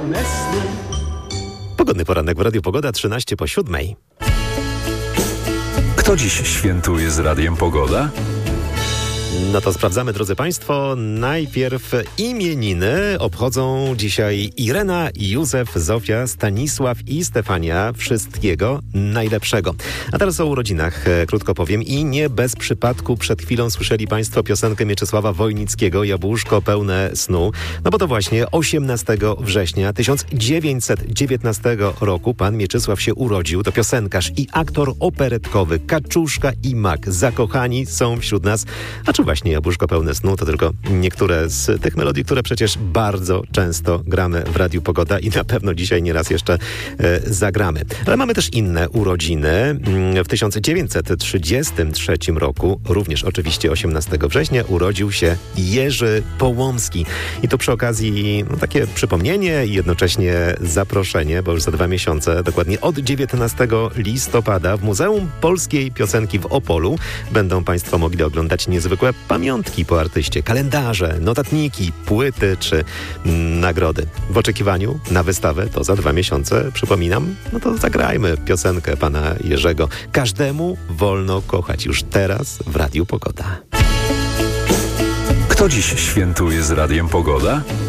Pogodny poranek w Radiu Pogoda, 13 po 7. Kto dziś świętuje z Radiem Pogoda? No to sprawdzamy, drodzy Państwo. Najpierw imieniny obchodzą dzisiaj Irena, Józef, Zofia, Stanisław i Stefania. Wszystkiego najlepszego. A teraz o urodzinach krótko powiem i nie bez przypadku przed chwilą słyszeli Państwo piosenkę Mieczysława Wojnickiego Jabłuszko pełne snu. No bo to właśnie 18 września 1919 roku pan Mieczysław się urodził. To piosenkarz i aktor operetkowy, Kaczuszka i Mak. Zakochani są wśród nas. A czy właśnie Jabłuszko pełne snu to tylko niektóre z tych melodii, które przecież bardzo często gramy w Radiu Pogoda i na pewno dzisiaj nieraz jeszcze zagramy. Ale mamy też inne urodziny. W 1933 roku, również oczywiście 18 września, urodził się Jerzy Połomski. I to przy okazji takie przypomnienie i jednocześnie zaproszenie, bo już za 2 miesiące, dokładnie od 19 listopada w Muzeum Polskiej Piosenki w Opolu będą Państwo mogli oglądać niezwykłe pamiątki po artyście, kalendarze, notatniki, płyty czy nagrody. W oczekiwaniu na wystawę, to za 2 miesiące, przypominam, no to zagrajmy piosenkę pana Jerzego. Każdemu wolno kochać już teraz w Radiu Pogoda. Kto dziś świętuje z Radiem Pogoda?